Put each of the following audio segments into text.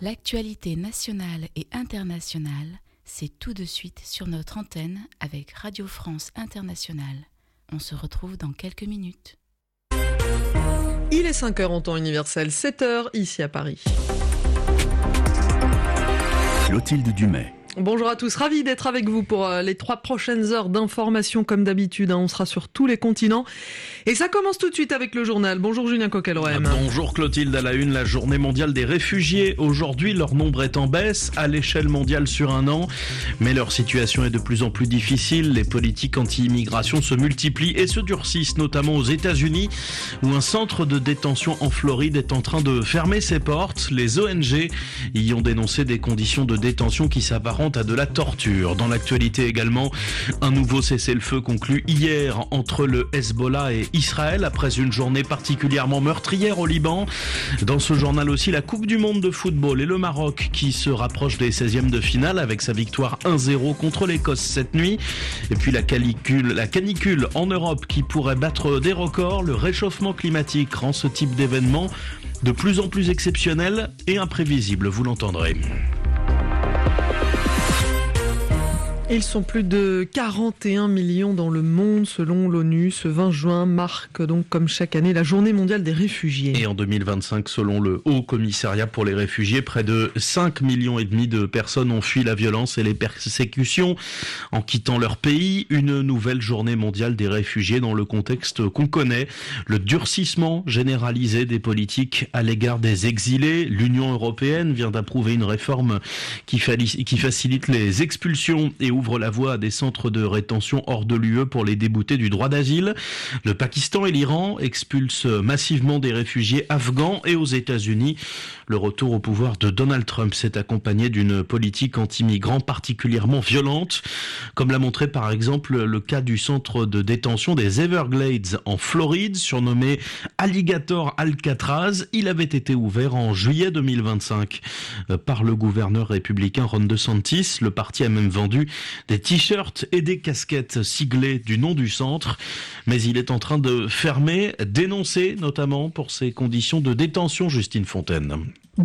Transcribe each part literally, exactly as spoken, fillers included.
L'actualité nationale et internationale, c'est tout de suite sur notre antenne avec Radio France Internationale. On se retrouve dans quelques minutes. Il est cinq heures en temps universel, sept heures ici à Paris. Clotilde Dumais. Bonjour à tous, ravi d'être avec vous pour les trois prochaines heures d'information comme d'habitude. On sera sur tous les continents et ça commence tout de suite avec le journal. Bonjour Julien Coquelroem. Bonjour Clotilde, à la une, la journée mondiale des réfugiés. Aujourd'hui, leur nombre est en baisse à l'échelle mondiale sur un an, mais leur situation est de plus en plus difficile. Les politiques anti-immigration se multiplient et se durcissent, notamment aux États-Unis, où un centre de détention en Floride est en train de fermer ses portes. Les O N G y ont dénoncé des conditions de détention qui s'apparentent à de la torture. Dans l'actualité également, un nouveau cessez-le-feu conclu hier entre le Hezbollah et Israël après une journée particulièrement meurtrière au Liban. Dans ce journal aussi, la Coupe du Monde de football et le Maroc qui se rapproche des seizièmes de finale avec sa victoire un zéro contre l'Écosse cette nuit. Et puis la canicule, la canicule en Europe qui pourrait battre des records. Le réchauffement climatique rend ce type d'événement de plus en plus exceptionnel et imprévisible, vous l'entendrez. Ils sont plus de quarante et un millions dans le monde selon l'ONU. Ce vingt juin marque donc comme chaque année la journée mondiale des réfugiés. Et en deux mille vingt-cinq, selon le Haut Commissariat pour les réfugiés, près de cinq millions et demi de personnes ont fui la violence et les persécutions en quittant leur pays. Une nouvelle journée mondiale des réfugiés dans le contexte qu'on connaît. Le durcissement généralisé des politiques à l'égard des exilés. L'Union européenne vient d'approuver une réforme qui facilite les expulsions et ouvre la voie à des centres de rétention hors de l'U E pour les déboutés du droit d'asile. Le Pakistan et l'Iran expulsent massivement des réfugiés afghans et aux États-Unis. Le retour au pouvoir de Donald Trump s'est accompagné d'une politique anti-migrants particulièrement violente, comme l'a montré par exemple le cas du centre de détention des Everglades en Floride, surnommé Alligator Alcatraz. Il avait été ouvert en juillet deux mille vingt-cinq par le gouverneur républicain Ron DeSantis. Le parti a même vendu des t-shirts et des casquettes siglées du nom du centre, mais il est en train de fermer, dénoncé notamment pour ses conditions de détention, Justine Fontaine. Il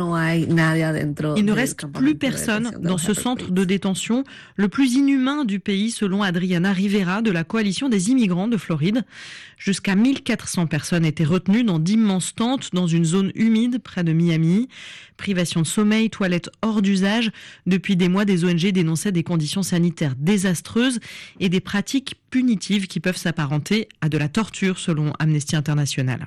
ne reste plus personne dans ce centre de détention, le plus inhumain du pays selon Adriana Rivera de la coalition des immigrants de Floride. Jusqu'à mille quatre cents personnes étaient retenues dans d'immenses tentes dans une zone humide près de Miami. Privation de sommeil, toilettes hors d'usage. Depuis des mois, des O N G dénonçaient des conditions sanitaires désastreuses et des pratiques punitives qui peuvent s'apparenter à de la torture selon Amnesty International.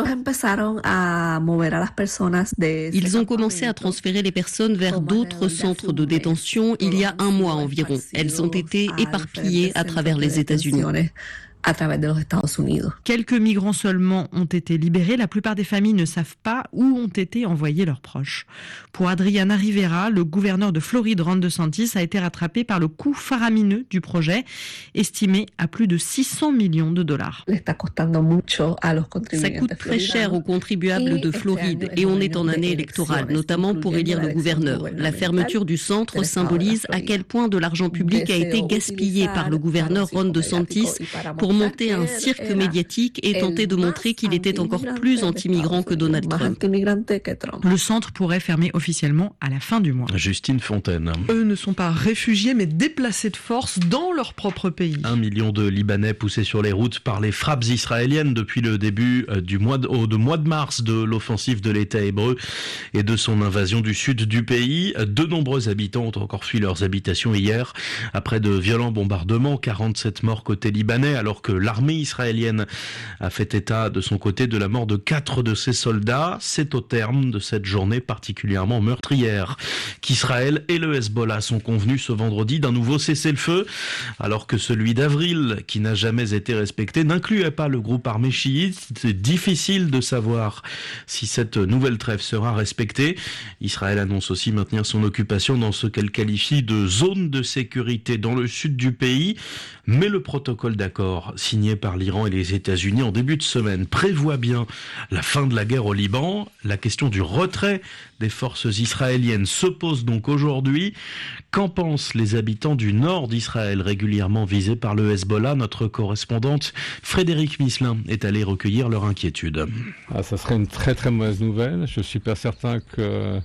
Ils ont commencé à transférer les personnes vers d'autres centres de détention il y a un mois environ. Elles ont été éparpillées à travers les États-Unis. Quelques migrants seulement ont été libérés. La plupart des familles ne savent pas où ont été envoyés leurs proches. Pour Adriana Rivera, le gouverneur de Floride, Ron DeSantis, a été rattrapé par le coût faramineux du projet, estimé à plus de six cents millions de dollars. Ça coûte très cher aux contribuables de Floride et on est en année électorale, notamment pour élire le gouverneur. La fermeture du centre symbolise à quel point de l'argent public a été gaspillé par le gouverneur Ron DeSantis pour monter un cirque médiatique et tenter de montrer qu'il était encore plus anti-migrant que Donald Trump. Le centre pourrait fermer officiellement à la fin du mois. Justine Fontaine. Eux ne sont pas réfugiés mais déplacés de force dans leur propre pays. Un million de Libanais poussés sur les routes par les frappes israéliennes depuis le début du mois de, au, de mois de mars de l'offensive de l'État hébreu et de son invasion du sud du pays. De nombreux habitants ont encore fui leurs habitations hier après de violents bombardements. quarante-sept morts côté libanais alors que l'armée israélienne a fait état de son côté de la mort de quatre de ses soldats. C'est au terme de cette journée particulièrement meurtrière qu'Israël et le Hezbollah sont convenus ce vendredi d'un nouveau cessez-le-feu, alors que celui d'avril, qui n'a jamais été respecté, n'incluait pas le groupe armé chiite. C'est difficile de savoir si cette nouvelle trêve sera respectée. Israël annonce aussi maintenir son occupation dans ce qu'elle qualifie de zone de sécurité dans le sud du pays, mais le protocole d'accord signé par l'Iran et les États-Unis en début de semaine prévoit bien la fin de la guerre au Liban. La question du retrait des forces israéliennes se pose donc aujourd'hui. Qu'en pensent les habitants du nord d'Israël régulièrement visés par le Hezbollah? Notre correspondante Frédéric Misselin est allée recueillir leur inquiétude. Ah, ça serait une très très mauvaise nouvelle. Je suis pas certain que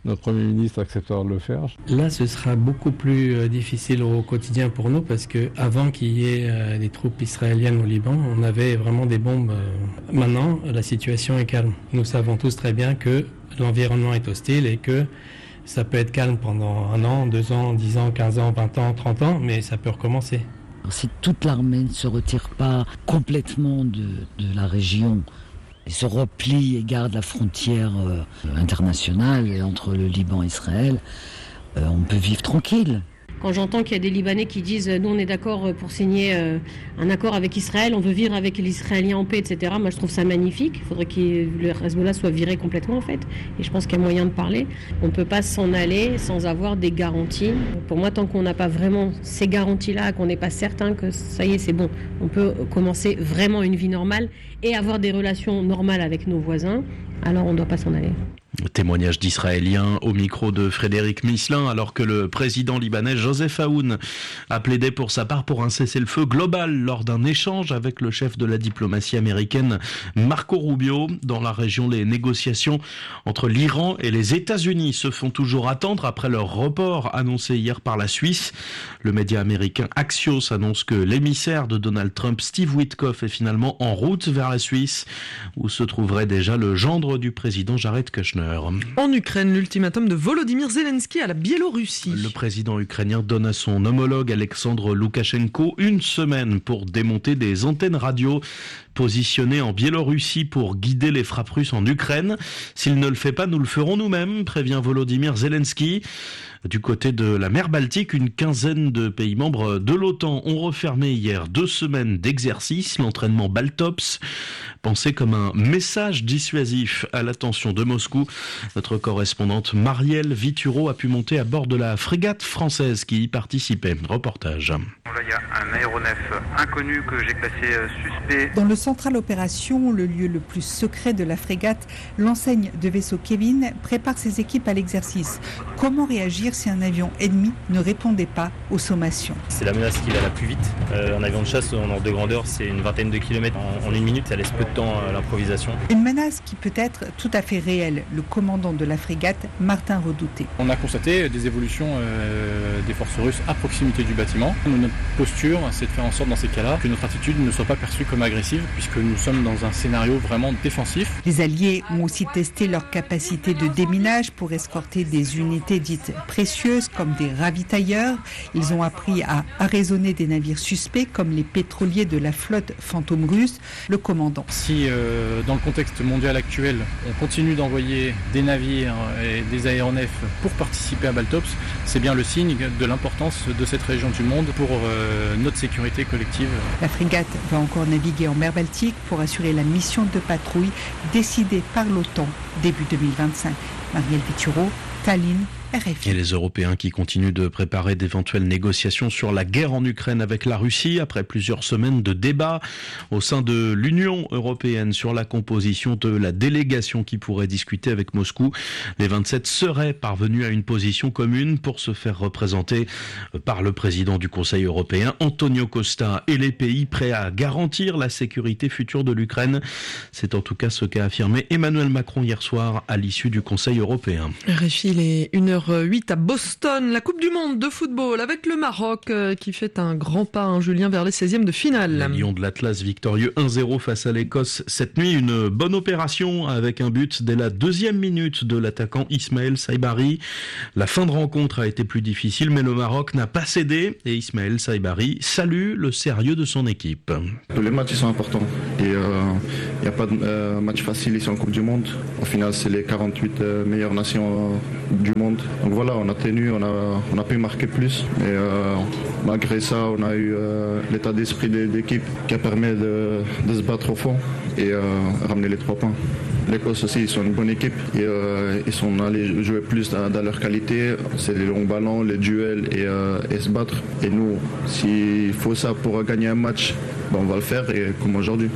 notre Premier ministre acceptera de le faire. Là, ce sera beaucoup plus difficile au quotidien pour nous parce qu'avant qu'il y ait des troupes israéliennes au Liban, on avait vraiment des bombes. Maintenant, la situation est calme. Nous savons tous très bien que l'environnement est hostile et que ça peut être calme pendant un an, deux ans, dix ans, quinze ans, vingt ans, trente ans, mais ça peut recommencer. Si toute l'armée ne se retire pas complètement de, de la région et se replie et garde la frontière euh, internationale et entre le Liban et Israël, euh, on peut vivre tranquille. Quand j'entends qu'il y a des Libanais qui disent « nous on est d'accord pour signer euh, un accord avec Israël, on veut vivre avec les Israéliens en paix, et cetera » Moi je trouve ça magnifique. Il faudrait que le Hezbollah soit viré complètement en fait. Et je pense qu'il y a moyen de parler. On ne peut pas s'en aller sans avoir des garanties. Pour moi, tant qu'on n'a pas vraiment ces garanties-là, qu'on n'est pas certain que ça y est, c'est bon, on peut commencer vraiment une vie normale et avoir des relations normales avec nos voisins, alors on ne doit pas s'en aller. Témoignage d'Israéliens au micro de Frédéric Misselin, alors que le président libanais Joseph Aoun a plaidé pour sa part pour un cessez-le-feu global lors d'un échange avec le chef de la diplomatie américaine Marco Rubio. Dans la région, les négociations entre l'Iran et les États-Unis se font toujours attendre après leur report annoncé hier par la Suisse. Le média américain Axios annonce que l'émissaire de Donald Trump, Steve Witkoff, est finalement en route vers la Suisse, où se trouverait déjà le gendre du président Jared Kushner. En Ukraine, l'ultimatum de Volodymyr Zelensky à la Biélorussie. Le président ukrainien donne à son homologue Alexandre Loukachenko une semaine pour démonter des antennes radio positionnées en Biélorussie pour guider les frappes russes en Ukraine. S'il ne le fait pas, nous le ferons nous-mêmes, prévient Volodymyr Zelensky. Du côté de la mer Baltique, une quinzaine de pays membres de l'OTAN ont refermé hier deux semaines d'exercice, l'entraînement Baltops, pensé comme un message dissuasif à l'attention de Moscou. Notre correspondante Marielle Vituro a pu monter à bord de la frégate française qui y participait. Reportage. Là, il y a un aéronef inconnu que j'ai classé suspect. Dans le central opération, le lieu le plus secret de la frégate, l'enseigne de vaisseau Kevin prépare ses équipes à l'exercice. Comment réagir si un avion ennemi ne répondait pas aux sommations? C'est la menace qui va la plus vite. Euh, un avion de chasse en ordre de grandeur, c'est une vingtaine de kilomètres. En, en une minute, ça laisse peu de temps à l'improvisation. Une menace qui peut être tout à fait réelle. Le commandant de la frégate, Martin Redouté. On a constaté des évolutions euh, des forces russes à proximité du bâtiment. Notre posture, c'est de faire en sorte dans ces cas-là que notre attitude ne soit pas perçue comme agressive, puisque nous sommes dans un scénario vraiment défensif. Les Alliés ont aussi testé leur capacité de déminage pour escorter des unités dites précieuses comme des ravitailleurs. Ils ont appris à arraisonner des navires suspects comme les pétroliers de la flotte fantôme russe. Le commandant. Si euh, dans le contexte mondial actuel, on continue d'envoyer des navires et des aéronefs pour participer à Baltops, c'est bien le signe de l'importance de cette région du monde pour euh, notre sécurité collective. La frégate va encore naviguer en mer Baltique pour assurer la mission de patrouille décidée par l'OTAN début deux mille vingt-cinq. Marielle Vituro, Tallinn, R F I. Et les Européens qui continuent de préparer d'éventuelles négociations sur la guerre en Ukraine avec la Russie après plusieurs semaines de débats au sein de l'Union européenne sur la composition de la délégation qui pourrait discuter avec Moscou. Les vingt-sept seraient parvenus à une position commune pour se faire représenter par le président du Conseil européen, Antonio Costa, et les pays prêts à garantir la sécurité future de l'Ukraine. C'est en tout cas ce qu'a affirmé Emmanuel Macron hier soir à l'issue du Conseil européen. R F I, il est une heure huit à Boston, la Coupe du Monde de football avec le Maroc qui fait un grand pas, hein, Julien, vers les seizièmes de finale. Les Lions de l'Atlas victorieux un zéro face à l'Écosse cette nuit. Une bonne opération avec un but dès la deuxième minute de l'attaquant Ismaël Saibari. La fin de rencontre a été plus difficile, mais le Maroc n'a pas cédé et Ismaël Saibari salue le sérieux de son équipe. Tous les matchs sont importants et il euh, n'y a pas de euh, match facile ici en Coupe du Monde. Au final, c'est les quarante-huit euh, meilleures nations euh, du monde. Donc voilà, on a tenu, on a, on a pu marquer plus. Et euh, malgré ça, on a eu euh, l'état d'esprit de l'équipe qui a permis de, de se battre au fond et euh, ramener les trois points. L'Écosse aussi, ils sont une bonne équipe et euh, ils sont allés jouer plus dans, dans leur qualité. C'est les longs ballons, les duels et, euh, et se battre. Et nous, s'il faut ça pour gagner un match, ben on va le faire et comme aujourd'hui.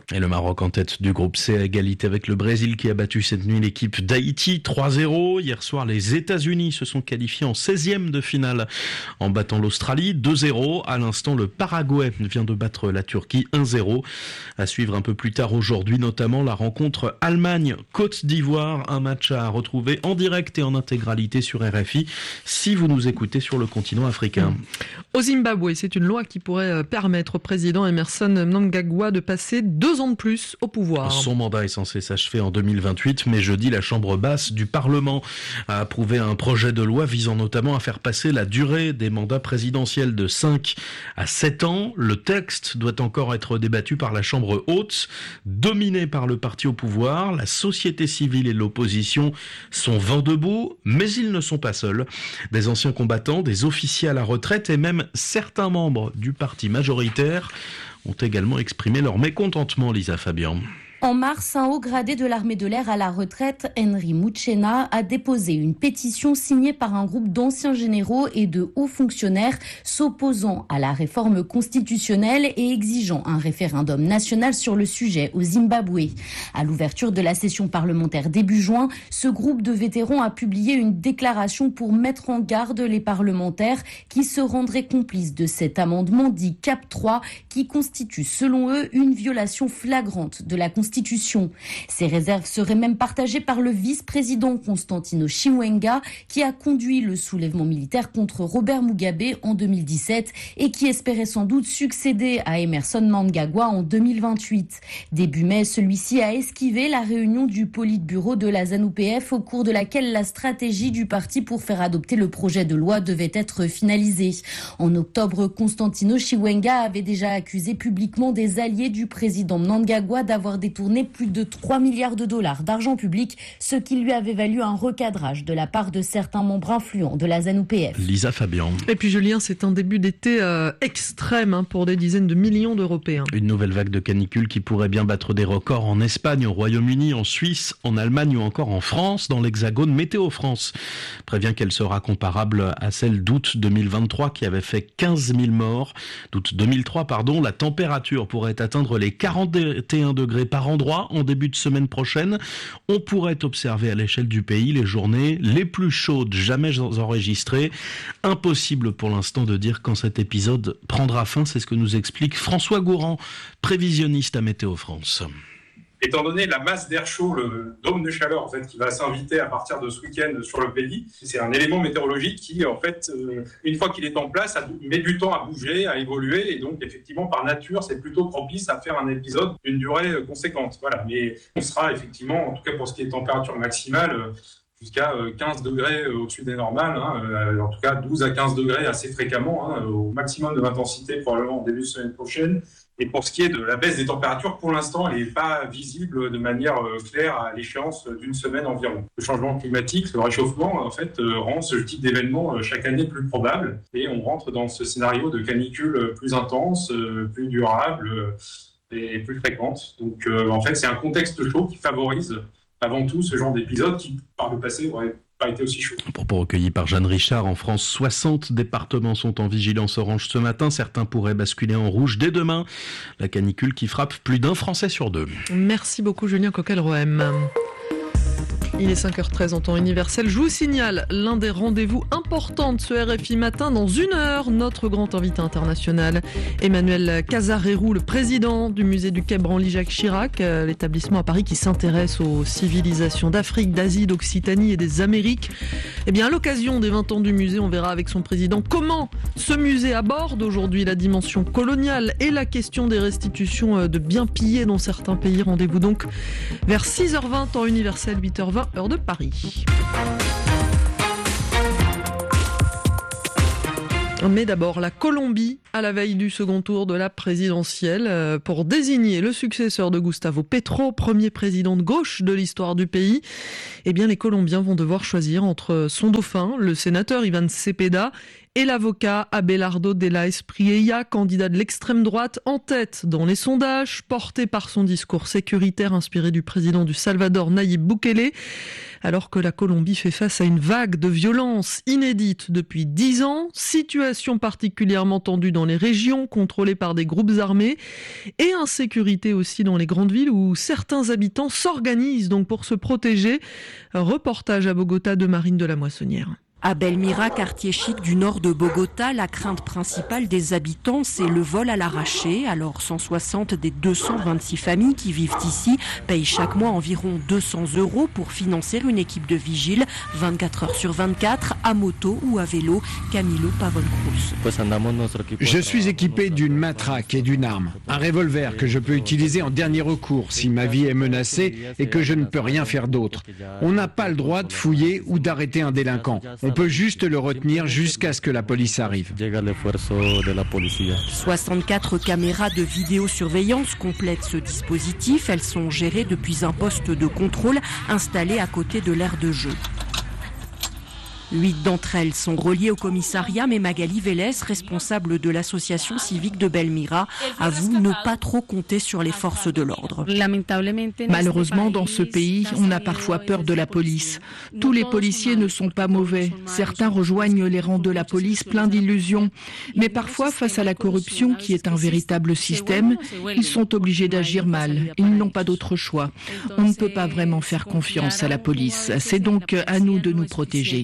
Et le Maroc en tête du groupe C à égalité avec le Brésil qui a battu cette nuit l'équipe d'Haïti trois zéro. Hier soir, les États-Unis se sont qualifiés en seizième de finale en battant l'Australie deux zéro. À l'instant, le Paraguay vient de battre la Turquie un zéro. À suivre un peu plus tard aujourd'hui, notamment la rencontre Allemagne-Côte d'Ivoire. Un match à retrouver en direct et en intégralité sur R F I si vous nous écoutez sur le continent africain. Au Zimbabwe, c'est une loi qui pourrait permettre au président Emerson Mnangagwa de passer deux ans de plus au pouvoir. Son mandat est censé s'achever en deux mille vingt-huit, mais jeudi, la Chambre basse du Parlement a approuvé un projet de loi visant notamment à faire passer la durée des mandats présidentiels de cinq à sept ans. Le texte doit encore être débattu par la Chambre haute, dominée par le parti au pouvoir. La société civile et l'opposition sont vent debout, mais ils ne sont pas seuls. Des anciens combattants, des officiers à la retraite et même certains membres du parti majoritaire ont également exprimé leur mécontentement, Lisa Fabian. En mars, un haut gradé de l'armée de l'air à la retraite, Henry Muchena, a déposé une pétition signée par un groupe d'anciens généraux et de hauts fonctionnaires s'opposant à la réforme constitutionnelle et exigeant un référendum national sur le sujet au Zimbabwe. À l'ouverture de la session parlementaire début juin, ce groupe de vétérans a publié une déclaration pour mettre en garde les parlementaires qui se rendraient complices de cet amendement dit C A P trois qui constitue selon eux une violation flagrante de la Constitution. Ces réserves seraient même partagées par le vice-président Constantino Chiwenga qui a conduit le soulèvement militaire contre Robert Mugabe en deux mille dix-sept et qui espérait sans doute succéder à Emerson Mnangagwa en deux mille vingt-huit. Début mai, celui-ci a esquivé la réunion du Politburo de la ZANU P F au cours de laquelle la stratégie du parti pour faire adopter le projet de loi devait être finalisée. En octobre, Constantino Chiwenga avait déjà accusé publiquement des alliés du président Mnangagwa d'avoir détourné plus de trois milliards de dollars d'argent public, ce qui lui avait valu un recadrage de la part de certains membres influents de la ZANU P F. Lisa Fabian. Et puis Julien, c'est un début d'été euh, extrême hein, pour des dizaines de millions d'Européens. Une nouvelle vague de canicule qui pourrait bien battre des records en Espagne, au Royaume-Uni, en Suisse, en Allemagne ou encore en France. Dans l'Hexagone, Météo France prévient qu'elle sera comparable à celle d'août deux mille vingt-trois qui avait fait quinze mille morts. D'août deux mille trois, pardon, la température pourrait atteindre les quarante et un degrés par endroit en début de semaine prochaine. On pourrait observer à l'échelle du pays les journées les plus chaudes jamais enregistrées. Impossible pour l'instant de dire quand cet épisode prendra fin, c'est ce que nous explique François Gourand, prévisionniste à Météo France. Étant donné la masse d'air chaud, le dôme de chaleur en fait, qui va s'inviter à partir de ce week-end sur le pays, c'est un élément météorologique qui, en fait, euh, une fois qu'il est en place, a, met du temps à bouger, à évoluer, et donc effectivement, par nature, c'est plutôt propice à faire un épisode d'une durée conséquente. Voilà. Mais on sera effectivement, en tout cas pour ce qui est température maximale, jusqu'à quinze degrés au-dessus des normales, hein, en tout cas douze à quinze degrés assez fréquemment, hein, au maximum de l'intensité probablement en début de semaine prochaine. Et pour ce qui est de la baisse des températures, pour l'instant, elle n'est pas visible de manière claire à l'échéance d'une semaine environ. Le changement climatique, le réchauffement, en fait, rend ce type d'événement chaque année plus probable. Et on rentre dans ce scénario de canicule plus intense, plus durable et plus fréquente. Donc, en fait, c'est un contexte chaud qui favorise avant tout ce genre d'épisode qui, par le passé, aurait pas été aussi chaud. Propos recueillis par Jeanne Richard. En France, soixante départements sont en vigilance orange ce matin. Certains pourraient basculer en rouge dès demain. La canicule qui frappe plus d'un Français sur deux. Merci beaucoup Julien Coquel-Rohem. Il est cinq heures treize en temps universel. Je vous signale l'un des rendez-vous importants de ce R F I Matin. Dans une heure, notre grand invité international, Emmanuel Casarérou, le président du musée du Quai Branly-Jacques Chirac, l'établissement à Paris qui s'intéresse aux civilisations d'Afrique, d'Asie, d'Occitanie et des Amériques. Eh bien, à l'occasion des vingt ans du musée, on verra avec son président comment ce musée aborde aujourd'hui la dimension coloniale et la question des restitutions de biens pillés dans certains pays. Rendez-vous donc vers six heures vingt, temps universel, huit heures vingt. Heure de Paris. Mais d'abord, la Colombie, à la veille du second tour de la présidentielle, pour désigner le successeur de Gustavo Petro, premier président de gauche de l'histoire du pays. Eh bien, les Colombiens vont devoir choisir entre son dauphin, le sénateur Iván Cepeda, et l'avocat Abelardo Della Espriella, candidat de l'extrême droite, en tête dans les sondages, porté par son discours sécuritaire inspiré du président du Salvador, Nayib Bukele. Alors que la Colombie fait face à une vague de violence inédite depuis dix ans, situation particulièrement tendue dans les régions contrôlées par des groupes armés et insécurité aussi dans les grandes villes où certains habitants s'organisent donc pour se protéger. Reportage à Bogota de Marine de la Moissonnière. À Belmira, quartier chic du nord de Bogota, la crainte principale des habitants, c'est le vol à l'arraché. Alors cent soixante des deux cent vingt-six familles qui vivent ici payent chaque mois environ deux cents euros pour financer une équipe de vigiles vingt-quatre heures sur vingt-quatre, à moto ou à vélo. Camilo Pavon Cruz. Je suis équipé d'une matraque et d'une arme, un revolver que je peux utiliser en dernier recours si ma vie est menacée et que je ne peux rien faire d'autre. On n'a pas le droit de fouiller ou d'arrêter un délinquant. On peut juste le retenir jusqu'à ce que la police arrive. soixante-quatre caméras de vidéosurveillance complètent ce dispositif. Elles sont gérées depuis un poste de contrôle installé à côté de l'aire de jeu. Huit d'entre elles sont reliées au commissariat, mais Magali Vélez, responsable de l'association civique de Belmira, avoue ne pas trop compter sur les forces de l'ordre. Malheureusement, dans ce pays, on a parfois peur de la police. Tous les policiers ne sont pas mauvais. Certains rejoignent les rangs de la police pleins d'illusions. Mais parfois, face à la corruption, qui est un véritable système, ils sont obligés d'agir mal. Ils n'ont pas d'autre choix. On ne peut pas vraiment faire confiance à la police. C'est donc à nous de nous protéger.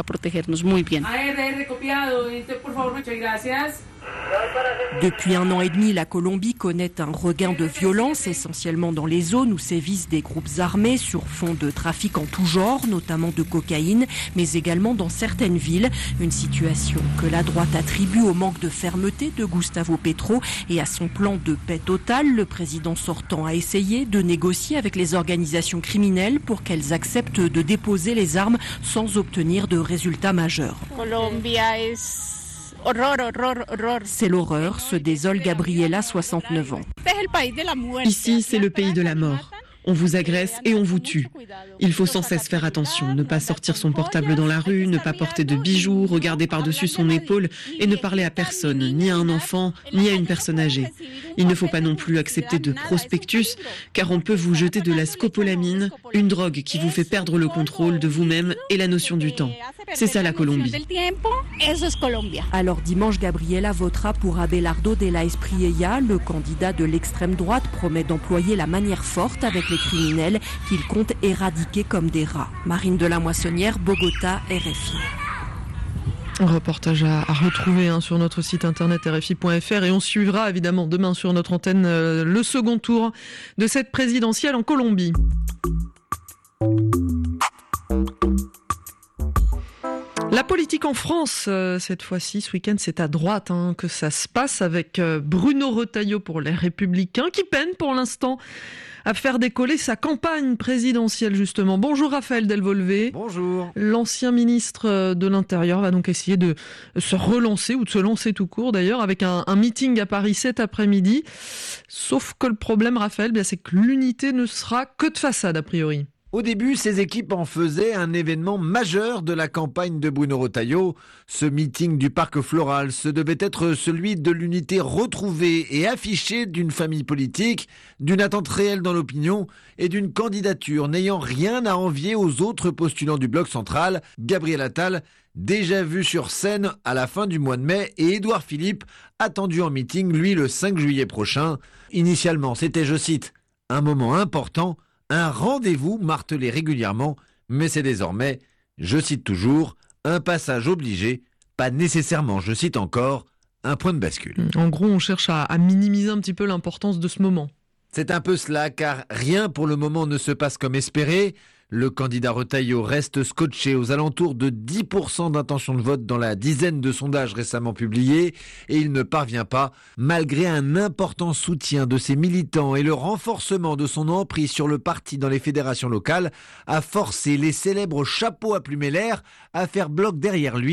Depuis un an et demi, la Colombie connaît un regain de violence, essentiellement dans les zones où sévissent des groupes armés sur fond de trafic en tout genre, notamment de cocaïne, mais également dans certaines villes. Une situation que la droite attribue au manque de fermeté de Gustavo Petro et à son plan de paix totale. Le président sortant a essayé de négocier avec les organisations criminelles pour qu'elles acceptent de déposer les armes sans obtenir de résultats majeurs. C'est l'horreur, se désole Gabriela, soixante-neuf ans. Ici, c'est le pays de la mort. On vous agresse et on vous tue. Il faut sans cesse faire attention, ne pas sortir son portable dans la rue, ne pas porter de bijoux, regarder par-dessus son épaule et ne parler à personne, ni à un enfant, ni à une personne âgée. Il ne faut pas non plus accepter de prospectus, car on peut vous jeter de la scopolamine, une drogue qui vous fait perdre le contrôle de vous-même et la notion du temps. C'est ça la Colombie. Alors dimanche, Gabriela votera pour Abelardo Della Espriella. Le candidat de l'extrême droite promet d'employer la manière forte avec les criminels qu'il compte éradiquer comme des rats. Marine de la Moissonnière, Bogota, R F I. Un reportage à, à retrouver hein, sur notre site internet R F I point F R et on suivra évidemment demain sur notre antenne euh, le second tour de cette présidentielle en Colombie. La politique en France, euh, cette fois-ci, ce week-end, c'est à droite hein, que ça se passe avec euh, Bruno Retailleau pour les Républicains qui peine pour l'instant à faire décoller sa campagne présidentielle justement. Bonjour Raphaël Delvolvé. Bonjour. L'ancien ministre de l'Intérieur va donc essayer de se relancer ou de se lancer tout court d'ailleurs avec un, un meeting à Paris cet après-midi. Sauf que le problème Raphaël, bien, c'est que l'unité ne sera que de façade a priori. Au début, ces équipes en faisaient un événement majeur de la campagne de Bruno Retailleau. Ce meeting du Parc Floral, ce devait être celui de l'unité retrouvée et affichée d'une famille politique, d'une attente réelle dans l'opinion et d'une candidature n'ayant rien à envier aux autres postulants du bloc central, Gabriel Attal, déjà vu sur scène à la fin du mois de mai, et Édouard Philippe, attendu en meeting, lui, le cinq juillet prochain. Initialement, c'était, je cite, « un moment important », un rendez-vous martelé régulièrement, mais c'est désormais, je cite toujours, un passage obligé, pas nécessairement, je cite encore, un point de bascule. En gros, on cherche à, à minimiser un petit peu l'importance de ce moment. C'est un peu cela, car rien pour le moment ne se passe comme espéré. Le candidat Retailleau reste scotché aux alentours de dix pour cent d'intention de vote dans la dizaine de sondages récemment publiés et il ne parvient pas, malgré un important soutien de ses militants et le renforcement de son emprise sur le parti dans les fédérations locales, à forcer les célèbres chapeaux à plumer l'air à faire bloc derrière lui,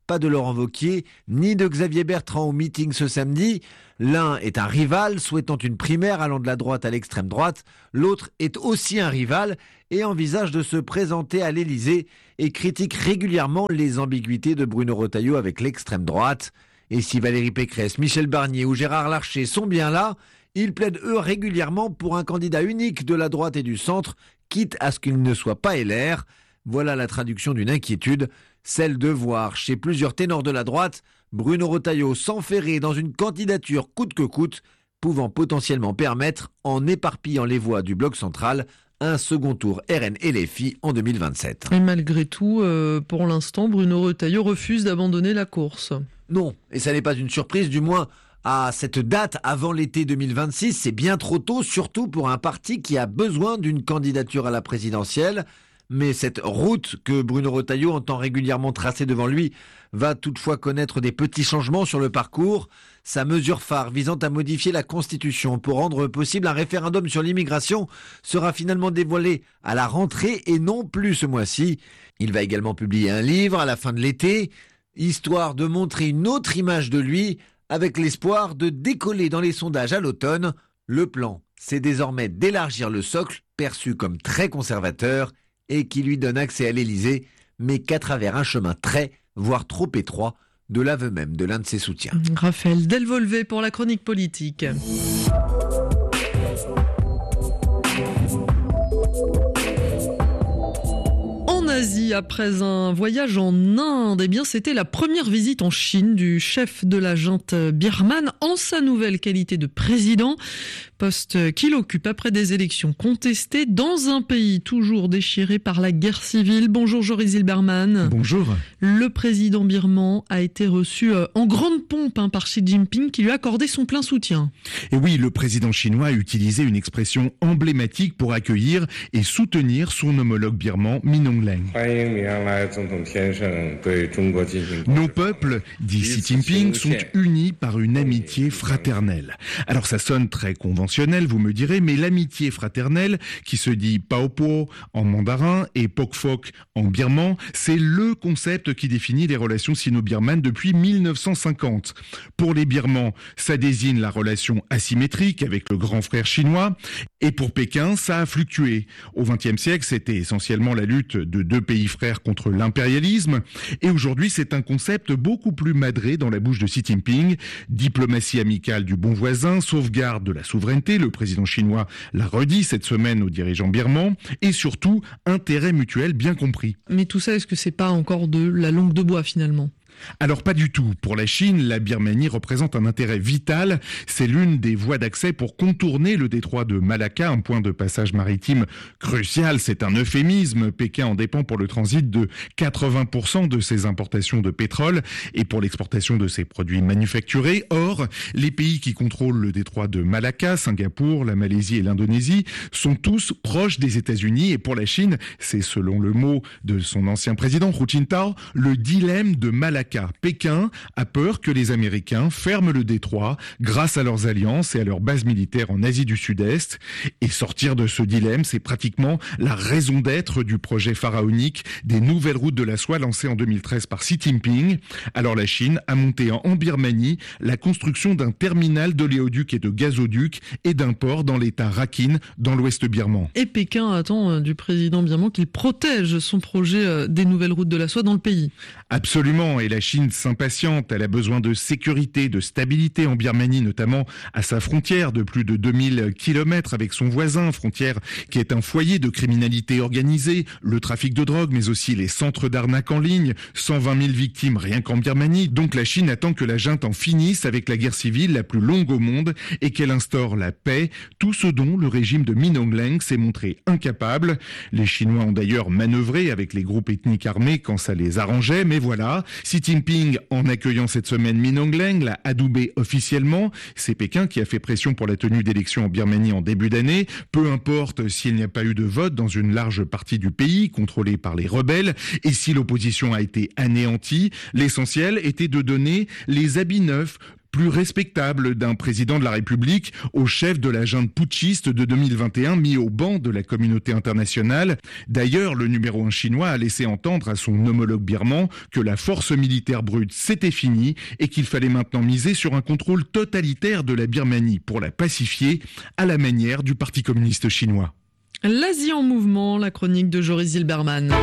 pas de Laurent Wauquiez, ni de Xavier Bertrand au meeting ce samedi. L'un est un rival souhaitant une primaire allant de la droite à l'extrême droite. L'autre est aussi un rival et envisage de se présenter à l'Élysée et critique régulièrement les ambiguïtés de Bruno Retailleau avec l'extrême droite. Et si Valérie Pécresse, Michel Barnier ou Gérard Larcher sont bien là, ils plaident eux régulièrement pour un candidat unique de la droite et du centre, quitte à ce qu'il ne soit pas L R. Voilà la traduction d'une inquiétude, celle de voir chez plusieurs ténors de la droite Bruno Retailleau s'enferrer dans une candidature coûte que coûte, pouvant potentiellement permettre, en éparpillant les voix du bloc central, un second tour R N L F I en deux mille vingt-sept. Et malgré tout, euh, pour l'instant, Bruno Retailleau refuse d'abandonner la course. Non, et ça n'est pas une surprise, du moins à cette date avant l'été deux mille vingt-six, c'est bien trop tôt, surtout pour un parti qui a besoin d'une candidature à la présidentielle. Mais cette route que Bruno Retailleau entend régulièrement tracer devant lui va toutefois connaître des petits changements sur le parcours. Sa mesure phare visant à modifier la Constitution pour rendre possible un référendum sur l'immigration sera finalement dévoilée à la rentrée et non plus ce mois-ci. Il va également publier un livre à la fin de l'été, histoire de montrer une autre image de lui avec l'espoir de décoller dans les sondages à l'automne. Le plan, c'est désormais d'élargir le socle perçu comme très conservateur et qui lui donne accès à l'Élysée, mais qu'à travers un chemin très, voire trop étroit, de l'aveu même de l'un de ses soutiens. Raphaël Delvolvé pour la chronique politique. En Asie, après un voyage en Inde, eh bien, c'était la première visite en Chine du chef de la junte birmane en sa nouvelle qualité de président, poste qu'il occupe après des élections contestées dans un pays toujours déchiré par la guerre civile. Bonjour Joris Zilberman. Bonjour. Le président birman a été reçu en grande pompe hein, par Xi Jinping qui lui a accordé son plein soutien. Et oui, le président chinois a utilisé une expression emblématique pour accueillir et soutenir son homologue birman Min Aung-Hlaing. Nos peuples, dit Xi Jinping, sont unis par une amitié fraternelle. Alors ça sonne très conventionnel, vous me direz, mais l'amitié fraternelle, qui se dit Paopo en mandarin et Pokfok en birman, c'est le concept qui définit les relations sino-birmanes depuis mille neuf cent cinquante. Pour les Birmans, ça désigne la relation asymétrique avec le grand frère chinois, et pour Pékin, ça a fluctué. Au vingtième siècle, c'était essentiellement la lutte de deux pays frères contre l'impérialisme, et aujourd'hui, c'est un concept beaucoup plus madré dans la bouche de Xi Jinping. Diplomatie amicale du bon voisin, sauvegarde de la souveraineté, le président chinois l'a redit cette semaine aux dirigeants birmans, et surtout, intérêt mutuel bien compris. Mais tout ça, est-ce que c'est pas encore de la langue de bois finalement ? Alors pas du tout. Pour la Chine, la Birmanie représente un intérêt vital. C'est l'une des voies d'accès pour contourner le détroit de Malacca, un point de passage maritime crucial. C'est un euphémisme. Pékin en dépend pour le transit de quatre-vingts pour cent de ses importations de pétrole et pour l'exportation de ses produits manufacturés. Or, les pays qui contrôlent le détroit de Malacca, Singapour, la Malaisie et l'Indonésie, sont tous proches des États-Unis. Et pour la Chine, c'est selon le mot de son ancien président, Hu Jintao, le dilemme de Malacca. Pékin a peur que les Américains ferment le détroit grâce à leurs alliances et à leurs bases militaires en Asie du Sud-Est. Et sortir de ce dilemme, c'est pratiquement la raison d'être du projet pharaonique des nouvelles routes de la soie lancé en deux mille treize par Xi Jinping. Alors la Chine a monté en Birmanie la construction d'un terminal d'oléoduc et de gazoduc et d'un port dans l'état Rakhine, dans l'ouest birman. Et Pékin attend du président birman qu'il protège son projet des nouvelles routes de la soie dans le pays. Absolument, et la Chine s'impatiente, elle a besoin de sécurité, de stabilité en Birmanie, notamment à sa frontière de plus de deux mille kilomètres avec son voisin, frontière qui est un foyer de criminalité organisée, le trafic de drogue, mais aussi les centres d'arnaque en ligne, cent vingt mille victimes rien qu'en Birmanie. Donc la Chine attend que la junte en finisse avec la guerre civile la plus longue au monde et qu'elle instaure la paix, tout ce dont le régime de Min Aung-Hlaing s'est montré incapable. Les Chinois ont d'ailleurs manœuvré avec les groupes ethniques armés quand ça les arrangeait, mais voilà, Xi Jinping, en accueillant cette semaine Min Aung-Hlaing, l'a adoubé officiellement. C'est Pékin qui a fait pression pour la tenue d'élections en Birmanie en début d'année. Peu importe s'il n'y a pas eu de vote dans une large partie du pays, contrôlée par les rebelles, et si l'opposition a été anéantie, l'essentiel était de donner les habits neufs plus respectable d'un président de la République au chef de la junte putschiste de deux mille vingt et un mis au banc de la communauté internationale. D'ailleurs, le numéro un chinois a laissé entendre à son homologue birman que la force militaire brute c'était fini et qu'il fallait maintenant miser sur un contrôle totalitaire de la Birmanie pour la pacifier à la manière du Parti communiste chinois. L'Asie en mouvement, la chronique de Joris Zilberman.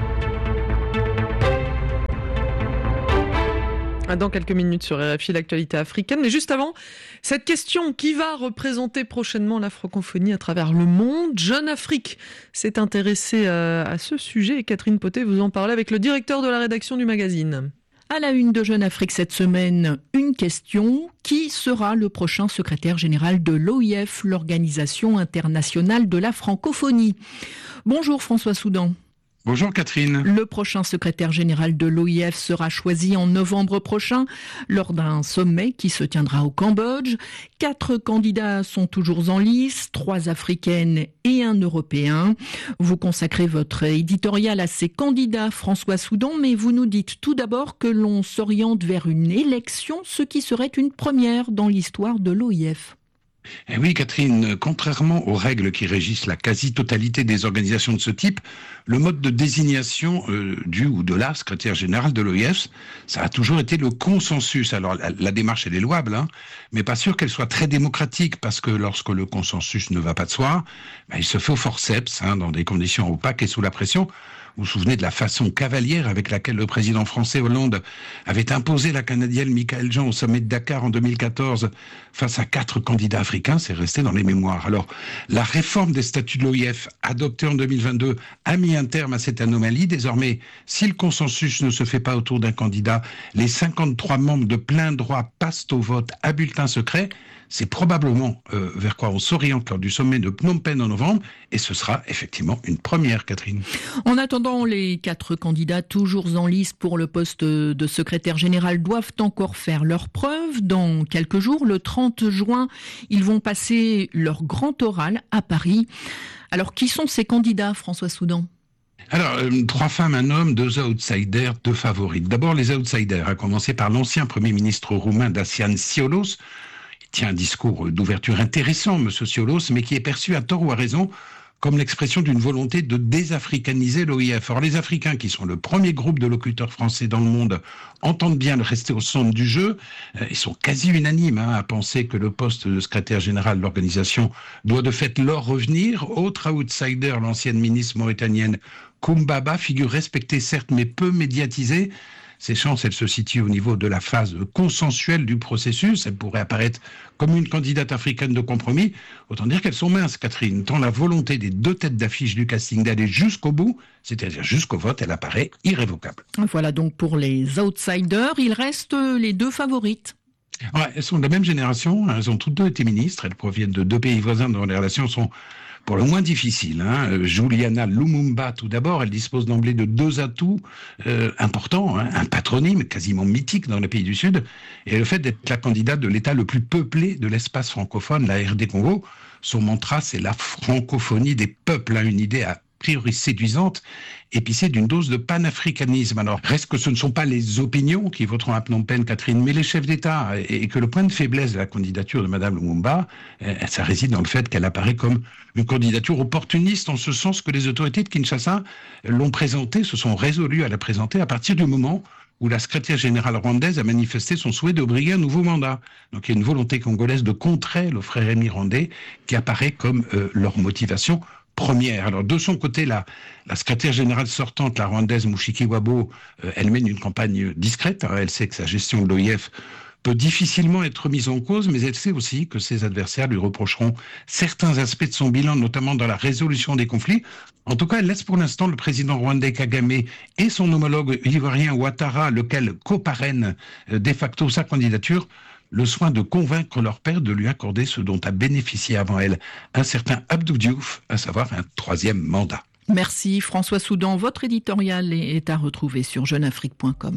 Dans quelques minutes sur R F I, l'actualité africaine. Mais juste avant, cette question, qui va représenter prochainement la francophonie à travers le monde ? Jeune Afrique s'est intéressée à ce sujet et Catherine Potet vous en parlait avec le directeur de la rédaction du magazine. À la une de Jeune Afrique cette semaine, une question. Qui sera le prochain secrétaire général de l'O I F, l'Organisation internationale de la francophonie ? Bonjour François Soudan. Bonjour Catherine. Le prochain secrétaire général de l'O I F sera choisi en novembre prochain lors d'un sommet qui se tiendra au Cambodge. Quatre candidats sont toujours en lice, trois africaines et un européen. Vous consacrez votre éditorial à ces candidats, François Soudan, mais vous nous dites tout d'abord que l'on s'oriente vers une élection, ce qui serait une première dans l'histoire de l'O I F. Eh oui, Catherine, contrairement aux règles qui régissent la quasi-totalité des organisations de ce type, le mode de désignation euh, du ou de la secrétaire générale de l'O I F, ça a toujours été le consensus. Alors, la, la démarche, elle est louable, hein, mais pas sûr qu'elle soit très démocratique, parce que lorsque le consensus ne va pas de soi, ben, il se fait au forceps, hein, dans des conditions opaques et sous la pression. Vous vous souvenez de la façon cavalière avec laquelle le président français Hollande avait imposé la Canadienne Michaëlle Jean au sommet de Dakar en deux mille quatorze face à quatre candidats africains, c'est resté dans les mémoires. Alors, la réforme des statuts de l'O I F, adoptée en deux mille vingt-deux, a mis un terme à cette anomalie. Désormais, si le consensus ne se fait pas autour d'un candidat, les cinquante-trois membres de plein droit passent au vote à bulletin secret. C'est probablement euh, vers quoi on s'oriente lors du sommet de Phnom Penh en novembre, et ce sera effectivement une première, Catherine. En attendant, les quatre candidats toujours en lice pour le poste de secrétaire général doivent encore faire leurs preuves. Dans quelques jours, le trente juin, ils vont passer leur grand oral à Paris. Alors, qui sont ces candidats, François Soudan ? Alors, euh, trois femmes, un homme, deux outsiders, deux favorites. D'abord, les outsiders, à commencer par l'ancien Premier ministre roumain Dacian Cioloș. Tient un discours d'ouverture intéressant, M. Cioloș, mais qui est perçu à tort ou à raison comme l'expression d'une volonté de désafricaniser l'O I F. Or, les Africains, qui sont le premier groupe de locuteurs français dans le monde, entendent bien le rester au centre du jeu. Ils sont quasi unanimes hein, à penser que le poste de secrétaire général de l'organisation doit de fait leur revenir. Autre outsider, l'ancienne ministre mauritanienne Koumbaba, figure respectée certes, mais peu médiatisée. Ses chances, elles se situent au niveau de la phase consensuelle du processus. Elle pourrait apparaître comme une candidate africaine de compromis. Autant dire qu'elles sont minces, Catherine. Tant la volonté des deux têtes d'affiche du casting d'aller jusqu'au bout, c'est-à-dire jusqu'au vote, elle apparaît irrévocable. Voilà donc pour les outsiders. Il reste les deux favorites. Ouais, elles sont de la même génération. Elles ont toutes deux été ministres. Elles proviennent de deux pays voisins dont les relations sont pour le moins difficile. Hein. Juliana Lumumba, tout d'abord, elle dispose d'emblée de deux atouts euh, importants. Hein. Un patronyme quasiment mythique dans les pays du Sud et le fait d'être la candidate de l'État le plus peuplé de l'espace francophone, la R D Congo. Son mantra, c'est la francophonie des peuples, hein. Une idée à priori séduisante, épicée d'une dose de panafricanisme. Alors, reste que ce ne sont pas les opinions qui voteront à Phnom Penh, Catherine, mais les chefs d'État, et que le point de faiblesse de la candidature de Mme Lumumba, ça réside dans le fait qu'elle apparaît comme une candidature opportuniste, en ce sens que les autorités de Kinshasa l'ont présentée, se sont résolues à la présenter à partir du moment où la secrétaire générale rwandaise a manifesté son souhait de briguer un nouveau mandat. Donc il y a une volonté congolaise de contrer le frère Rémi rwandais qui apparaît comme euh, leur motivation première. Alors de son côté, la, la secrétaire générale sortante, la rwandaise Mushikiwabo, euh, elle mène une campagne discrète. Hein. Elle sait que sa gestion de l'O I F peut difficilement être mise en cause, mais elle sait aussi que ses adversaires lui reprocheront certains aspects de son bilan, notamment dans la résolution des conflits. En tout cas, elle laisse pour l'instant le président rwandais Kagame et son homologue ivoirien Ouattara, lequel coparraine euh, de facto sa candidature, le soin de convaincre leur père de lui accorder ce dont a bénéficié avant elle un certain Abdou Diouf, à savoir un troisième mandat. Merci François Soudan. Votre éditorial est à retrouver sur jeune afrique point com.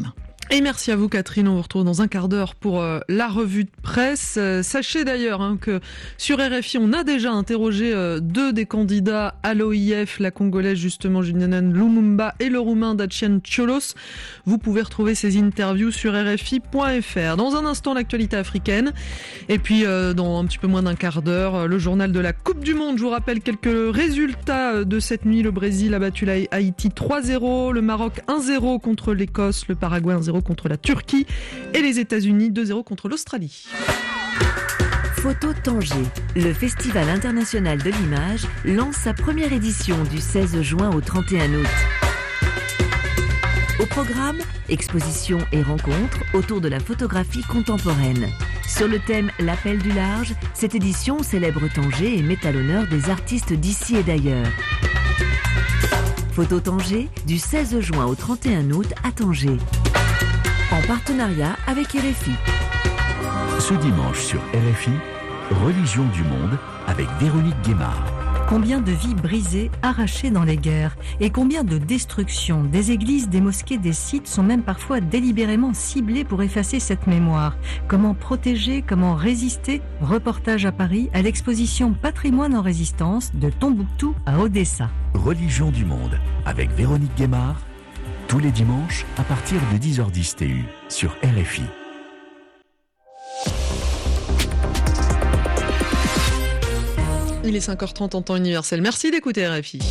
Et merci à vous Catherine, on vous retrouve dans un quart d'heure pour euh, la revue de presse. Euh, sachez d'ailleurs hein, que sur R F I, on a déjà interrogé euh, deux des candidats à l'O I F, la congolaise justement Juliana Lumumba et le roumain Dacian Ciolos. Vous pouvez retrouver ces interviews sur R F I point F R. Dans un instant, l'actualité africaine. Et puis euh, dans un petit peu moins d'un quart d'heure, euh, le journal de la Coupe du Monde. Je vous rappelle quelques résultats de cette nuit. Le Brésil a battu la Haïti trois zéro, le Maroc un zéro contre l'Écosse, le Paraguay un zéro contre la Turquie et les États-Unis deux zéro contre l'Australie. Photo Tanger, le Festival international de l'image lance sa première édition du seize juin au trente et un août. Au programme, expositions et rencontres autour de la photographie contemporaine. Sur le thème L'appel du large, cette édition célèbre Tanger et met à l'honneur des artistes d'ici et d'ailleurs. Photo Tanger, du seize juin au trente et un août à Tanger. En partenariat avec R F I. Ce dimanche sur R F I, Religion du monde avec Véronique Guémard. Combien de vies brisées, arrachées dans les guerres et combien de destructions, des églises, des mosquées, des sites sont même parfois délibérément ciblés pour effacer cette mémoire. Comment protéger, comment résister? Reportage à Paris à l'exposition Patrimoine en résistance de Tombouctou à Odessa. Religion du monde avec Véronique Guémard, tous les dimanches à partir de dix heures dix T U sur R F I. Il est cinq heures trente en temps universel. Merci d'écouter R F I.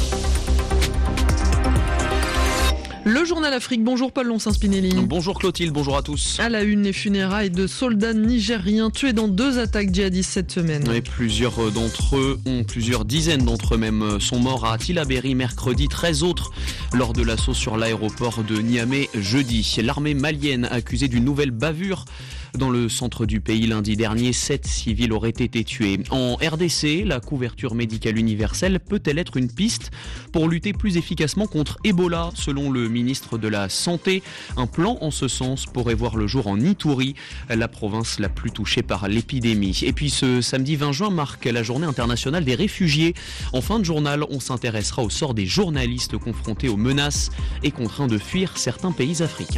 Le journal Afrique. Bonjour Paul Lonsin-Spinelli. Bonjour Clotilde, bonjour à tous. À la une, les funérailles de soldats nigériens tués dans deux attaques djihadistes cette semaine. Et plusieurs d'entre eux, ont, plusieurs dizaines d'entre eux même, sont morts à Tillabéri mercredi, treize autres lors de l'assaut sur l'aéroport de Niamey jeudi. L'armée malienne accusée d'une nouvelle bavure dans le centre du pays lundi dernier, sept civils auraient été tués. En R D C, la couverture médicale universelle peut-elle être une piste pour lutter plus efficacement contre Ebola? Selon le ministre de la Santé, un plan en ce sens pourrait voir le jour en Ituri, la province la plus touchée par l'épidémie. Et puis ce samedi vingt juin marque la journée internationale des réfugiés. En fin de journal, on s'intéressera au sort des journalistes confrontés aux menaces et contraints de fuir certains pays africains.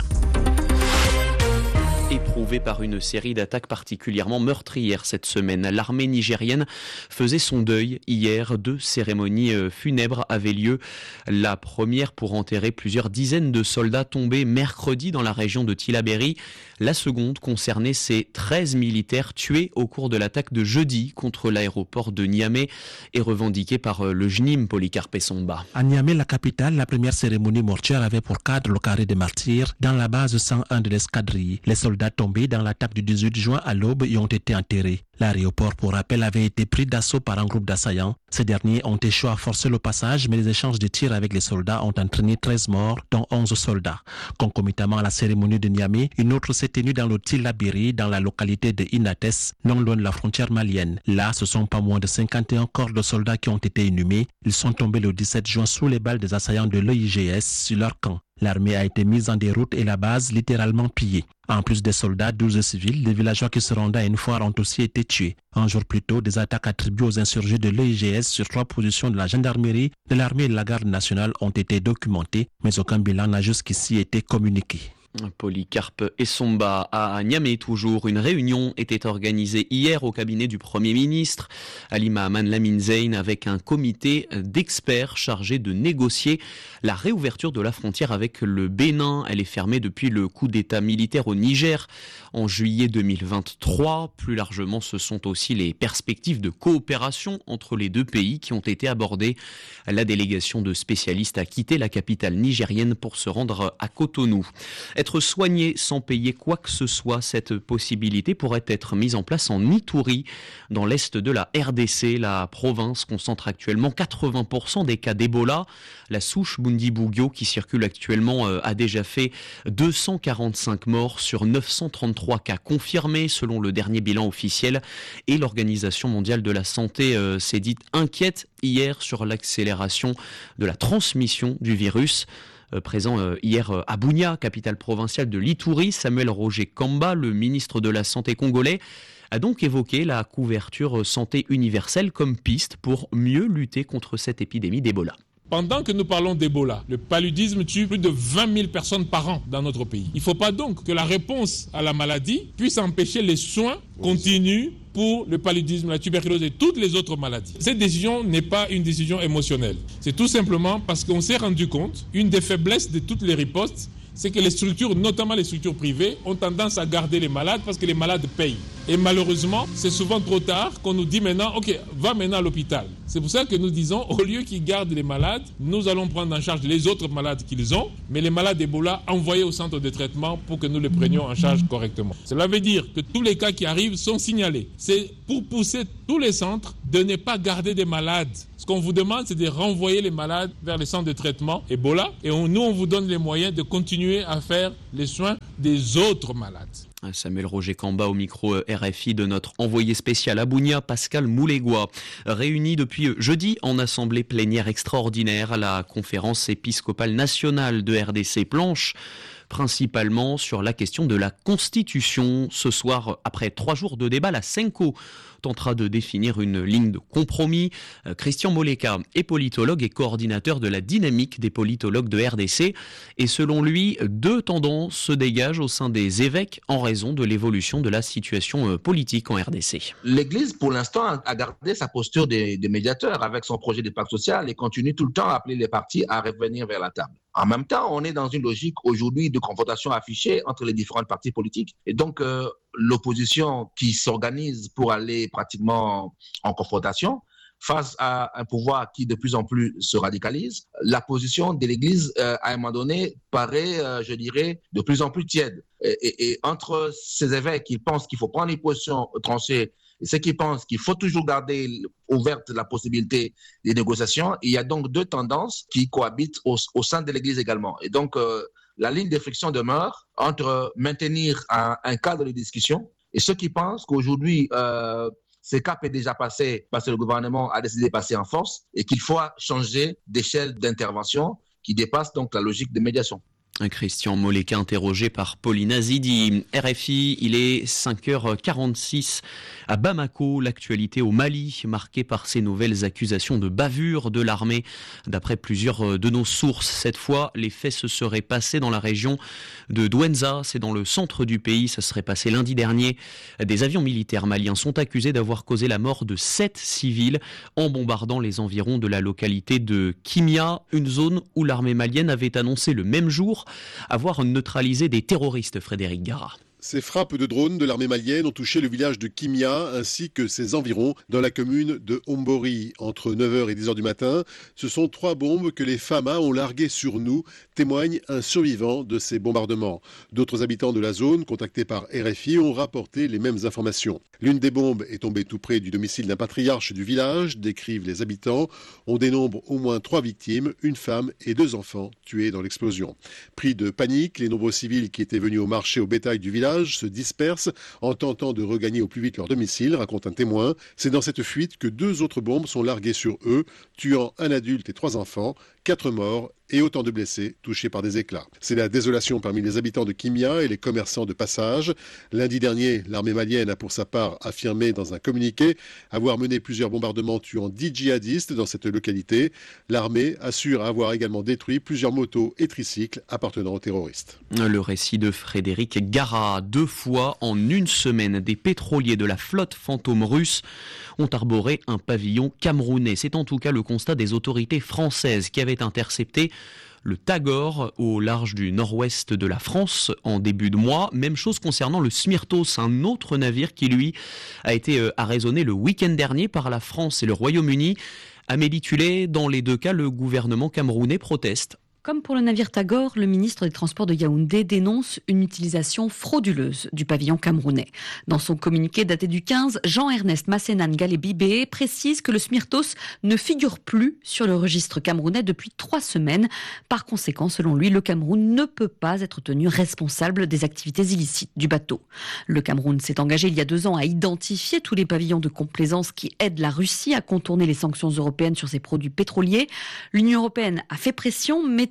Éprouvé par une série d'attaques particulièrement meurtrières cette semaine, l'armée nigérienne faisait son deuil hier. Deux cérémonies funèbres avaient lieu. La première pour enterrer plusieurs dizaines de soldats tombés mercredi dans la région de Tillabéri. La seconde concernait ces treize militaires tués au cours de l'attaque de jeudi contre l'aéroport de Niamey et revendiquée par le J N I M Polycarpe Somba. À Niamey, la capitale, la première cérémonie mortuaire avait pour cadre le carré des martyrs dans la base cent un de l'escadrille. Les soldats tombés dans l'attaque du dix-huit juin à l'aube y ont été enterrés. L'aéroport, pour rappel, avait été pris d'assaut par un groupe d'assaillants. Ces derniers ont échoué à forcer le passage, mais les échanges de tirs avec les soldats ont entraîné treize morts, dont onze soldats. Concomitamment à la cérémonie de Niamey, une autre s'est tenue dans le Tillabéri, dans la localité de Inates, non loin de la frontière malienne. Là, ce sont pas moins de cinquante et un corps de soldats qui ont été inhumés. Ils sont tombés le dix-sept juin sous les balles des assaillants de l'E I G S sur leur camp. L'armée a été mise en déroute et la base littéralement pillée. En plus des soldats, douze civils, les villageois qui se rendaient à une foire ont aussi été tués. Un jour plus tôt, des attaques attribuées aux insurgés de l'E I G S sur trois positions de la gendarmerie, de l'armée et de la garde nationale ont été documentées, mais aucun bilan n'a jusqu'ici été communiqué. Polycarpe Somba à Niamey toujours. Une réunion était organisée hier au cabinet du Premier ministre Ali Mahaman Lamine Zeine avec un comité d'experts chargé de négocier la réouverture de la frontière avec le Bénin. Elle est fermée depuis le coup d'État militaire au Niger en juillet deux mille vingt-trois. Plus largement, ce sont aussi les perspectives de coopération entre les deux pays qui ont été abordées. La délégation de spécialistes a quitté la capitale nigérienne pour se rendre à Cotonou. Être soigné sans payer quoi que ce soit, cette possibilité pourrait être mise en place en Ituri, dans l'est de la R D C. La province concentre actuellement quatre-vingts pour cent des cas d'Ebola. La souche Bundibugyo qui circule actuellement a déjà fait deux cent quarante-cinq morts sur neuf cent trente-trois cas confirmés selon le dernier bilan officiel. Et l'Organisation mondiale de la santé euh, s'est dite inquiète hier sur l'accélération de la transmission du virus. Euh, présent euh, hier euh, à Bunia, capitale provinciale de l'Ituri, Samuel Roger Kamba, le ministre de la Santé congolais, a donc évoqué la couverture santé universelle comme piste pour mieux lutter contre cette épidémie d'Ebola. Pendant que nous parlons d'Ebola, le paludisme tue plus de vingt mille personnes par an dans notre pays. Il ne faut pas donc que la réponse à la maladie puisse empêcher les soins continus pour le paludisme, la tuberculose et toutes les autres maladies. Cette décision n'est pas une décision émotionnelle. C'est tout simplement parce qu'on s'est rendu compte, une des faiblesses de toutes les ripostes, c'est que les structures, notamment les structures privées, ont tendance à garder les malades parce que les malades payent. Et malheureusement, c'est souvent trop tard qu'on nous dit maintenant, ok, va maintenant à l'hôpital. C'est pour ça que nous disons, au lieu qu'ils gardent les malades, nous allons prendre en charge les autres malades qu'ils ont, mais les malades d'Ebola envoyés au centre de traitement pour que nous les prenions en charge correctement. Cela veut dire que tous les cas qui arrivent sont signalés. C'est pour pousser tous les centres de ne pas garder des malades. Ce qu'on vous demande, c'est de renvoyer les malades vers les centres de traitement Ebola, et on, nous, on vous donne les moyens de continuer à faire les soins des autres malades. Samuel Roger Kamba au micro R F I de notre envoyé spécial à Bunia, Pascal Moulégois. Réuni depuis jeudi en assemblée plénière extraordinaire à la conférence épiscopale nationale de R D C, planche principalement sur la question de la Constitution. Ce soir, après trois jours de débat, la Senco tentera de définir une ligne de compromis. Christian Moleka est politologue et coordinateur de la dynamique des politologues de R D C. Et selon lui, deux tendances se dégagent au sein des évêques en raison de l'évolution de la situation politique en R D C. L'Église, pour l'instant, a gardé sa posture de, de médiateur avec son projet de pacte social et continue tout le temps à appeler les partis à revenir vers la table. En même temps, on est dans une logique aujourd'hui de confrontation affichée entre les différentes partis politiques. Et donc, euh, l'opposition qui s'organise pour aller pratiquement en confrontation face à un pouvoir qui de plus en plus se radicalise, la position de l'Église, euh, à un moment donné, paraît, euh, je dirais, de plus en plus tiède. Et, et, et entre ces évêques qui pensent qu'il faut prendre une position tranchée et ceux qui pensent qu'il faut toujours garder ouverte la possibilité des négociations, il y a donc deux tendances qui cohabitent au, au sein de l'Église également. Et donc, euh, la ligne de friction demeure entre maintenir un, un cadre de discussion et ceux qui pensent qu'aujourd'hui, euh, ce cap est déjà passé parce que le gouvernement a décidé de passer en force et qu'il faut changer d'échelle d'intervention qui dépasse donc la logique de médiation. Christian Moleka interrogé par Pauline Azidi. R F I, il est cinq heures quarante-six à Bamako. L'actualité au Mali, marquée par ces nouvelles accusations de bavure de l'armée. D'après plusieurs de nos sources, cette fois, les faits se seraient passés dans la région de Douenza. C'est dans le centre du pays. Ça serait passé lundi dernier. Des avions militaires maliens sont accusés d'avoir causé la mort de sept civils en bombardant les environs de la localité de Kimia, une zone où l'armée malienne avait annoncé le même jour avoir neutralisé des terroristes. Frédéric Gara. Ces frappes de drones de l'armée malienne ont touché le village de Kimia ainsi que ses environs dans la commune de Ombori. Entre neuf heures et dix heures du matin, ce sont trois bombes que les Fama ont larguées sur nous, témoigne un survivant de ces bombardements. D'autres habitants de la zone, contactés par R F I, ont rapporté les mêmes informations. L'une des bombes est tombée tout près du domicile d'un patriarche du village, décrivent les habitants. On dénombre au moins trois victimes, une femme et deux enfants tués dans l'explosion. Pris de panique, les nombreux civils qui étaient venus au marché au bétail du village se dispersent en tentant de regagner au plus vite leur domicile, raconte un témoin. C'est dans cette fuite que deux autres bombes sont larguées sur eux, tuant un adulte et trois enfants, quatre morts et autant de blessés touchés par des éclats. C'est la désolation parmi les habitants de Kimia et les commerçants de passage. Lundi dernier, l'armée malienne a pour sa part affirmé dans un communiqué avoir mené plusieurs bombardements tuant dix djihadistes dans cette localité. L'armée assure avoir également détruit plusieurs motos et tricycles appartenant aux terroristes. Le récit de Frédéric Gara. Deux fois en une semaine, des pétroliers de la flotte fantôme russe ont arboré un pavillon camerounais. C'est en tout cas le constat des autorités françaises qui avaient intercepté le Tagore au large du nord-ouest de la France en début de mois. Même chose concernant le Smyrtos, un autre navire qui lui a été arraisonné le week-end dernier par la France et le Royaume-Uni. Amélie Tullet, dans les deux cas, le gouvernement camerounais proteste. Comme pour le navire Tagore, le ministre des Transports de Yaoundé dénonce une utilisation frauduleuse du pavillon camerounais. Dans son communiqué daté du quinze, Jean-Ernest Massénan Galébibé précise que le Smyrtos ne figure plus sur le registre camerounais depuis trois semaines. Par conséquent, selon lui, le Cameroun ne peut pas être tenu responsable des activités illicites du bateau. Le Cameroun s'est engagé il y a deux ans à identifier tous les pavillons de complaisance qui aident la Russie à contourner les sanctions européennes sur ses produits pétroliers. L'Union européenne a fait pression, mettant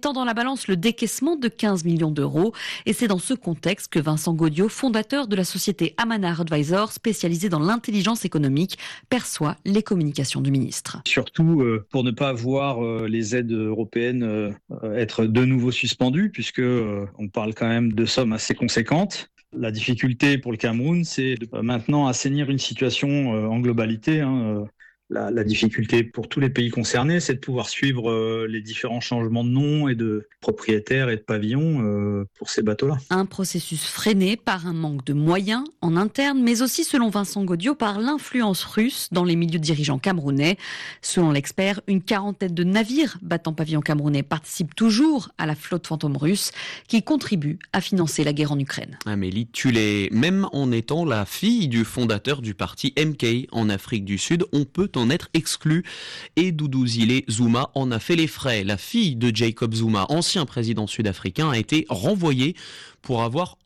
mettant dans la balance le décaissement de quinze millions d'euros. Et c'est dans ce contexte que Vincent Gaudiot, fondateur de la société Amanar Advisors, spécialisée dans l'intelligence économique, perçoit les communications du ministre. Surtout euh, pour ne pas voir euh, les aides européennes euh, être de nouveau suspendues, puisque euh, on parle quand même de sommes assez conséquentes. La difficulté pour le Cameroun, c'est de maintenant assainir une situation euh, en globalité. Hein, La, la difficulté pour tous les pays concernés, c'est de pouvoir suivre euh, les différents changements de nom et de propriétaires et de pavillons euh, pour ces bateaux-là. Un processus freiné par un manque de moyens en interne, mais aussi, selon Vincent Gaudiot, par l'influence russe dans les milieux dirigeants camerounais. Selon l'expert, une quarantaine de navires battant pavillon camerounais participent toujours à la flotte fantôme russe qui contribue à financer la guerre en Ukraine. Amélie Tullet, même en étant la fille du fondateur du parti M K en Afrique du Sud, on peut en être exclu. Et Duduzile Zuma en a fait les frais. La fille de Jacob Zuma, ancien président sud-africain, a été renvoyée pour avoir